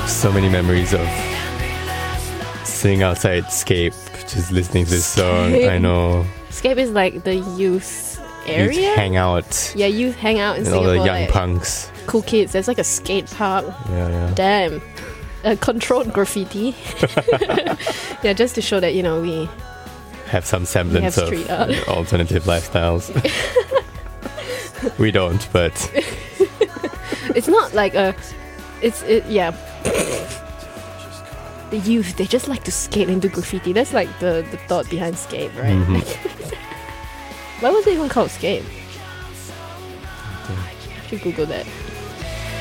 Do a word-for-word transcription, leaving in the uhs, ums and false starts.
So many memories of sitting outside Scape, just listening to this song. I know. Scape is like the youth area. Youth hangout. Yeah, youth hangout in and all Singapore. the young like, punks. cool kids. There's like a skate park. Yeah, yeah. Damn. A controlled graffiti. Yeah, just to show that, you know, we have some semblance have of street art. alternative lifestyles. We don't, but it's not like a. It's it. Yeah. The youth, they just like to skate and do graffiti. That's like the, the thought behind skate, right? Mhm. Why was it even called skate? Should Google that.